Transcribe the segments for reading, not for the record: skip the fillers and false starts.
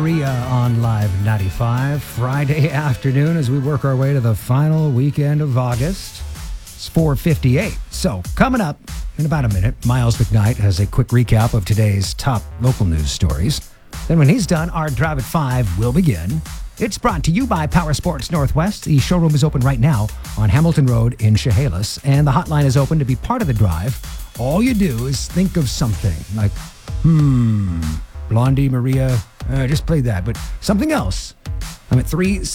Maria on Live 95, Friday afternoon as we work our way to the final weekend of August. It's 4:58. So coming up in about a minute, Miles McKnight has a quick recap of today's top local news stories. Then when he's done, our Drive at 5 will begin. It's brought to you by Power Sports Northwest. The showroom is open right now on Hamilton Road in Chehalis, and the hotline is open to be part of the drive. All you do is think of something like, Blondie, Maria, just played that, but something else. I'm at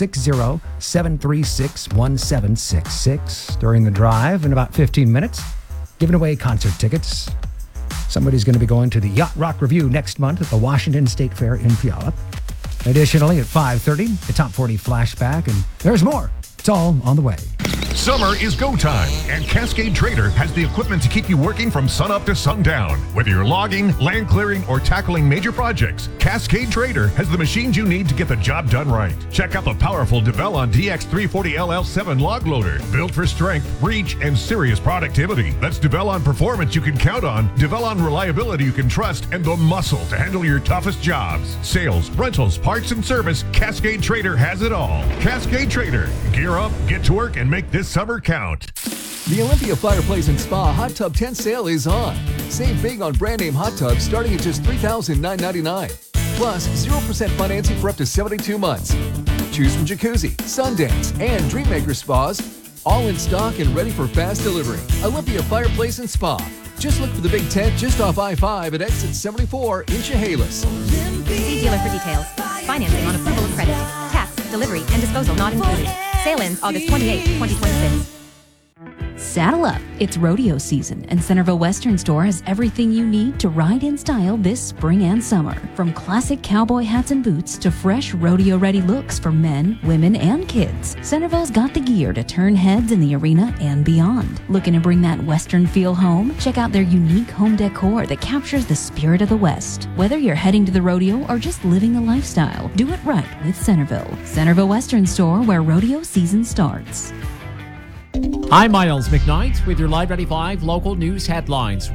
360-736-1766 during the drive in about 15 minutes, giving away concert tickets. Somebody's going to be going to the Yacht Rock Review next month at the Washington State Fair in Puyallup. Additionally, at 5:30, the Top 40 Flashback, and there's more. It's all on the way. Summer is go time, and Cascade Trader has the equipment to keep you working from sunup to sundown. Whether you're logging, land clearing, or tackling major projects, Cascade Trader has the machines you need to get the job done right. Check out the powerful Devellon DX340LL7 log loader, built for strength, reach, and serious productivity. That's Devellon performance you can count on, Devellon reliability you can trust, and the muscle to handle your toughest jobs. Sales, rentals, parts, and service, Cascade Trader has it all. Cascade Trader. Gear up, get to work, and make this summer count. The Olympia Fireplace and Spa Hot Tub Tent Sale is on. Save big on brand name hot tubs starting at just $3,999. Plus, 0% financing for up to 72 months. Choose from Jacuzzi, Sundance, and Dreammaker Spas, all in stock and ready for fast delivery. Olympia Fireplace and Spa. Just look for the big tent just off I-5 at exit 74 in Chehalis. See dealer for details. Financing on approval of credit. Tax, delivery, and disposal not included. Sale ends August 28, 2026. Saddle up. It's rodeo season, and Centerville Western Store has everything you need to ride in style this spring and summer. From classic cowboy hats and boots to fresh rodeo-ready looks for men, women, and kids, Centerville's got the gear to turn heads in the arena and beyond. Looking to bring that Western feel home? Check out their unique home decor that captures the spirit of the West. Whether you're heading to the rodeo or just living the lifestyle, do it right with Centerville. Centerville Western Store, where rodeo season starts. I'm Miles McKnight with your Live 95 local news headlines.